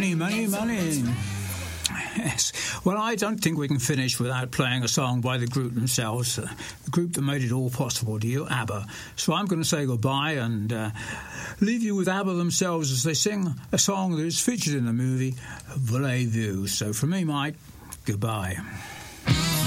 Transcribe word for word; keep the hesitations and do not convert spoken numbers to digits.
money, money, money. Yes. Well, I don't think we can finish without playing a song by the group themselves, uh, the group that made it all possible to you, ABBA. So I'm going to say goodbye and uh, leave you with ABBA themselves as they sing a song that is featured in the movie Voulez-Vous. So from me, Mike, goodbye.